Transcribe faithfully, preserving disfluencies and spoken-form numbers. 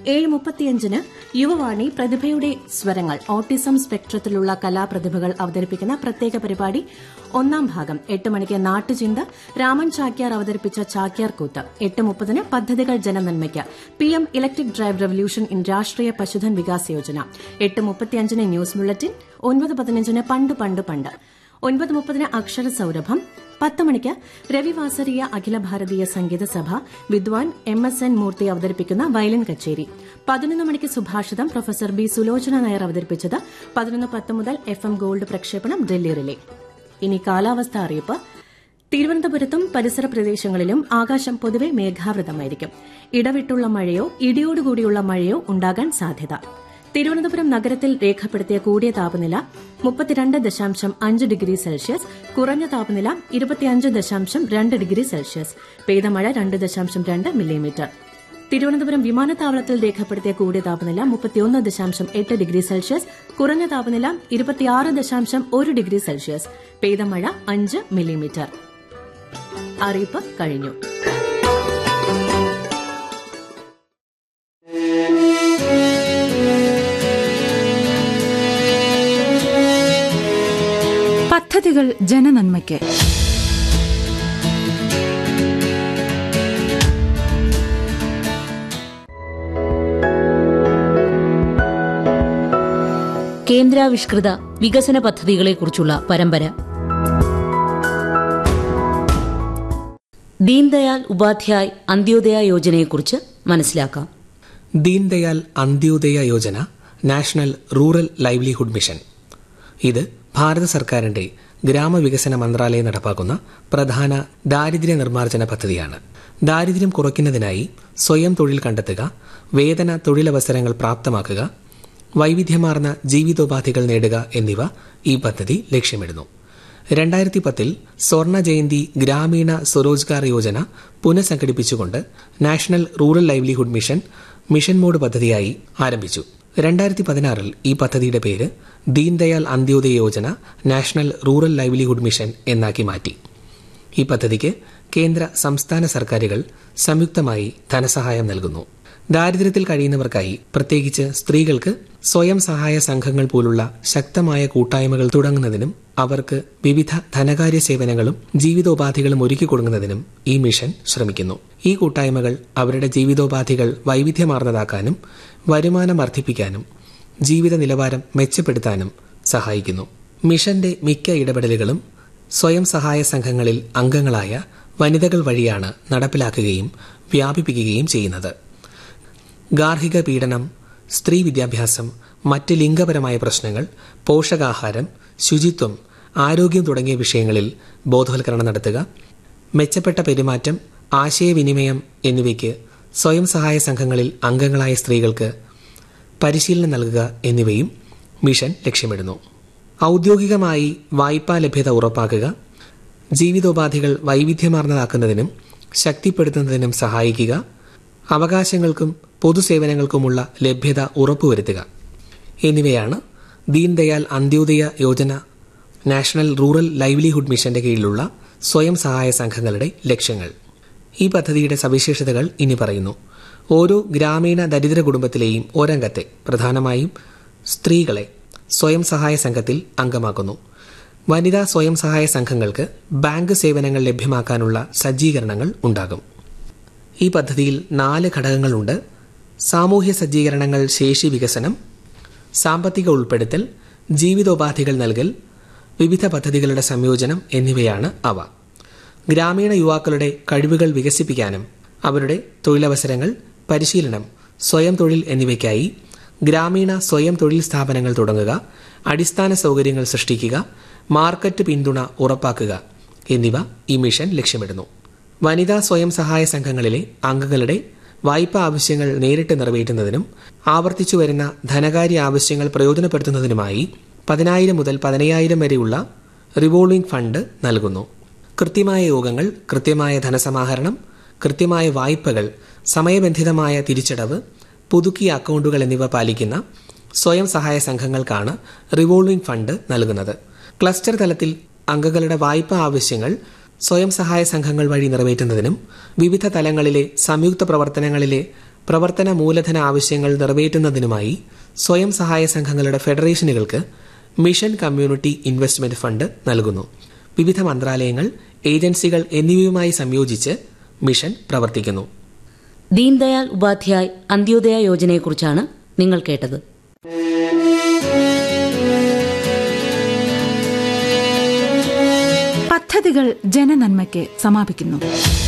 ഏഴ് മുപ്പത്തിയഞ്ചിന് യുവവാണി പ്രതിഭയുടെ സ്വരങ്ങൾ ഓട്ടിസം സ്പെക്ട്രത്തിലുള്ള കലാപ്രതിഭകൾ അവതരിപ്പിക്കുന്ന പ്രത്യേക പരിപാടി ഒന്നാം ഭാഗം. എട്ട് മണിക്ക് നാട്ടുചിന്ത, രാമൻ ചാക്യാർ അവതരിപ്പിച്ച ചാക്യാർ കൂത്ത്. എട്ട് മുപ്പതിന് പദ്ധതികൾ ജനനന്മയ്ക്ക്, P M electric drive revolution in രാഷ്ട്രീയ പശുധൻ വികാസ് യോജന. എട്ട് മുപ്പത്തിയഞ്ചിന് ന്യൂസ് ബുള്ളറ്റിൻ. ഒൻപത് പതിനഞ്ചിന് പണ്ട് പണ്ട് പണ്ട്. ഒൻപത് മുപ്പതിന് അക്ഷരസൌരഭം. പത്ത് മണിക്ക് രവിവാസരീയ അഖില ഭാരതീയ സംഗീത സഭ വിദ്വാൻ എം എസ് എൻ മൂർത്തി അവതരിപ്പിക്കുന്ന വയലിൻ കച്ചേരി. പതിനൊന്ന് മണിക്ക് സുഭാഷിതം പ്രൊഫസർ ബി സുലോചന നായർ അവതരിപ്പിച്ചത്. പതിനൊന്ന് പത്ത് മുതൽ എഫ് എം ഗോൾഡ് പ്രക്ഷേപണം ഡൽഹി റിലേ. ഇനി കാലാവസ്ഥ അറിയിപ്പ്. തിരുവനന്തപുരത്തും പരിസര പ്രദേശങ്ങളിലും ആകാശം പൊതുവെ മേഘാവൃതമായിരിക്കും. ഇടവിട്ടുള്ള മഴയോ ഇടിയോടുകൂടിയുള്ള മഴയോ ഉണ്ടാകാൻ സാധ്യത. തിരുവനന്തപുരം നഗരത്തിൽ രേഖപ്പെടുത്തിയ കൂടിയ താപനില മുപ്പത്തിരണ്ട് ദശാംശം അഞ്ച് ഡിഗ്രി സെൽഷ്യസ്, കുറഞ്ഞ താപനില ഇരുപത്തിയഞ്ച് ദശാംശം രണ്ട് ഡിഗ്രി സെൽഷ്യസ്. പെയ്ത മഴ രണ്ട് ദശാംശം രണ്ട് മില്ലിമീറ്റർ. തിരുവനന്തപുരം വിമാനത്താവളത്തിൽ രേഖപ്പെടുത്തിയ കൂടിയ താപനില മുപ്പത്തിയൊന്ന് ദശാംശം എട്ട് ഡിഗ്രി സെൽഷ്യസ്, കുറഞ്ഞ താപനില ഇരുപത്തിയാറ് ദശാംശം ഒരു ഡിഗ്രി സെൽഷ്യസ്. പെയ്ത മഴ അഞ്ച് മില്ലിമീറ്റർ. അറിയിപ്പ് കഴിഞ്ഞു. പദ്ധതികൾ ജനനന്മയ്ക്ക്. കേന്ദ്രാവിഷ്കൃത വികസന പദ്ധതികളെക്കുറിച്ചുള്ള പരമ്പര. ദീൻദയാൽ ഉപാധ്യായ് അന്ത്യോദയ യോജനയെക്കുറിച്ച് മനസ്സിലാക്കാം. Deendayal Antyodaya Yojana national rural livelihood mission. ഇത് ഭാരത സർക്കാരിന്റെ ഗ്രാമവികസന മന്ത്രാലയം നടപ്പാക്കുന്ന പ്രധാന ദാരിദ്ര്യ നിർമ്മാർജ്ജന പദ്ധതിയാണ്. ദാരിദ്ര്യം കുറയ്ക്കുന്നതിനായി സ്വയം തൊഴിൽ കണ്ടെത്തുക, വേതന തൊഴിലവസരങ്ങൾ പ്രാപ്തമാക്കുക, വൈവിധ്യമാർന്ന ജീവിതോപാധികൾ നേടുക എന്നിവ ഈ പദ്ധതി ലക്ഷ്യമിടുന്നു. രണ്ടായിരത്തി പത്തിൽ സ്വർണ ജയന്തി ഗ്രാമീണ Swarozgar Yojana പുനഃസംഘടിപ്പിച്ചുകൊണ്ട് national rural livelihood mission mission mode പദ്ധതിയായി ആരംഭിച്ചു. രണ്ടായിരത്തി പതിനാറിൽ ഈ പദ്ധതിയുടെ പേര് Deendayal Antyodaya Yojana national rural livelihood mission എന്നാക്കി മാറ്റി. ഈ പദ്ധതിക്ക് കേന്ദ്ര സംസ്ഥാന സർക്കാരുകൾ സംയുക്തമായി ധനസഹായം നൽകുന്നു. ദാരിദ്ര്യത്തിൽ കഴിയുന്നവർക്കായി പ്രത്യേകിച്ച് സ്ത്രീകൾക്ക് സ്വയം സഹായ സംഘങ്ങൾ പോലുള്ള ശക്തമായ കൂട്ടായ്മകൾ തുടങ്ങുന്നതിനും അവർക്ക് വിവിധ ധനകാര്യ സേവനങ്ങളും ജീവിതോപാധികളും ഒരുക്കി കൊടുക്കുന്നതിനും ഈ മിഷൻ ശ്രമിക്കുന്നു. ഈ കൂട്ടായ്മകൾ അവരുടെ ജീവിതോപാധികൾ വൈവിധ്യമാർന്നതാക്കാനും വരുമാനം വർദ്ധിപ്പിക്കാനും ജീവിത നിലവാരം മെച്ചപ്പെടുത്താനും സഹായിക്കുന്നു. മിഷന്റെ മിക്ക ഇടപെടലുകളും സ്വയം സഹായ സംഘങ്ങളിൽ അംഗങ്ങളായ വനിതകൾ വഴിയാണ് നടപ്പിലാക്കുകയും വ്യാപിപ്പിക്കുകയും ചെയ്യുന്നത്. ഗാർഹിക പീഡനം, സ്ത്രീ വിദ്യാഭ്യാസം, മറ്റ് ലിംഗപരമായ പ്രശ്നങ്ങൾ, പോഷകാഹാരം, ശുചിത്വം, ആരോഗ്യം തുടങ്ങിയ വിഷയങ്ങളിൽ ബോധവൽക്കരണം നടത്തുക, മെച്ചപ്പെട്ട പെരുമാറ്റം, ആശയവിനിമയം എന്നിവയ്ക്ക് സ്വയം സഹായ സംഘങ്ങളിൽ അംഗങ്ങളായ സ്ത്രീകൾക്ക് പരിശീലനം നൽകുക എന്നിവയും മിഷൻ ലക്ഷ്യമിടുന്നു. ഔദ്യോഗികമായി വായ്പാ ലഭ്യത ഉറപ്പാക്കുക, ജീവിതോപാധികൾ വൈവിധ്യമാർന്നതാക്കുന്നതിനും ശക്തിപ്പെടുത്തുന്നതിനും സഹായിക്കുക, അവകാശങ്ങൾക്കും പൊതുസേവനങ്ങൾക്കുമുള്ള ലഭ്യത ഉറപ്പുവരുത്തുക എന്നിവയാണ് Deendayal Antyodaya Yojana national rural livelihood മിഷന്റെ കീഴിലുള്ള സ്വയം സഹായ സംഘങ്ങളുടെ ലക്ഷ്യങ്ങൾ. ഈ പദ്ധതിയുടെ സവിശേഷതകൾ ഇനി പറയുന്നു. ഓരോ ഗ്രാമീണ ദരിദ്ര കുടുംബത്തിലെയും ഒരംഗത്തെ, പ്രധാനമായും സ്ത്രീകളെ, സ്വയം സഹായ സംഘത്തിൽ അംഗമാക്കുന്നു. വനിതാ സ്വയം സഹായ സംഘങ്ങൾക്ക് ബാങ്ക് സേവനങ്ങൾ ലഭ്യമാക്കാനുള്ള സജ്ജീകരണങ്ങൾ ഉണ്ടാകും. ഈ പദ്ധതിയിൽ നാല് ഘടകങ്ങളുണ്ട്. സാമൂഹ്യ സജ്ജീകരണങ്ങൾ, ശേഷി വികസനം, സാമ്പത്തിക ഉൾപ്പെടുത്തൽ, ജീവിതോപാധികൾ നൽകൽ, വിവിധ പദ്ധതികളുടെ സംയോജനം എന്നിവയാണ് അവ. ഗ്രാമീണ യുവാക്കളുടെ കഴിവുകൾ വികസിപ്പിക്കാനും അവരുടെ തൊഴിലവസരങ്ങൾ, പരിശീലനം, സ്വയം തൊഴിൽ എന്നിവയ്ക്കായി ഗ്രാമീണ സ്വയം തൊഴിൽ സ്ഥാപനങ്ങൾ തുടങ്ങുക, അടിസ്ഥാന സൗകര്യങ്ങൾ സൃഷ്ടിക്കുക, മാർക്കറ്റ് പിന്തുണ ഉറപ്പാക്കുക എന്നിവ ഈ മിഷൻ ലക്ഷ്യമിടുന്നു. വനിതാ സ്വയം സഹായ സംഘങ്ങളിലെ അംഗങ്ങളുടെ വായ്പാ ആവശ്യങ്ങൾ നേരിട്ട് നിറവേറ്റുന്നതിനും ആവർത്തിച്ചു വരുന്ന ധനകാര്യ ആവശ്യങ്ങൾ പ്രയോജനപ്പെടുത്തുന്നതിനുമായി പതിനായിരം മുതൽ പതിനയ്യായിരം വരെയുള്ള റിവോൾവിംഗ് ഫണ്ട് നൽകുന്നു. കൃത്യമായ യോഗങ്ങൾ, കൃത്യമായ ധനസമാഹരണം, കൃത്യമായ വായ്പകൾ, സമയബന്ധിതമായ തിരിച്ചടവ്, പുതുക്കിയ അക്കൗണ്ടുകൾ എന്നിവ പാലിക്കുന്ന സ്വയം സഹായ സംഘങ്ങൾക്കാണ് റിവോൾവിംഗ് ഫണ്ട് നൽകുന്നത്. ക്ലസ്റ്റർ തലത്തിൽ അംഗങ്ങളുടെ വായ്പാ ആവശ്യങ്ങൾ സ്വയം സഹായ സംഘങ്ങൾ വഴി നിറവേറ്റുന്നതിനും വിവിധ തലങ്ങളിലെ സംയുക്ത പ്രവർത്തനങ്ങളിലെ പ്രവർത്തന മൂലധന ആവശ്യങ്ങൾ നിറവേറ്റുന്നതിനുമായി സ്വയം സഹായ സംഘങ്ങളുടെ ഫെഡറേഷനുകൾക്ക് മിഷൻ കമ്മ്യൂണിറ്റി ഇൻവെസ്റ്റ്മെന്റ് ഫണ്ട് നൽകുന്നു. വിവിധ മന്ത്രാലയങ്ങൾ, ഏജൻസികൾ എന്നിവയുമായി സംയോജിച്ച് മിഷൻ പ്രവർത്തിക്കുന്നു. ദീൻദയാൽ ഉപാധ്യായ് അന്ത്യോദയ യോജനയെക്കുറിച്ചാണ് നിങ്ങൾ കേട്ടത്. പദ്ധതികൾ ജനനന്മയ്ക്ക് സമാപിക്കുന്നു.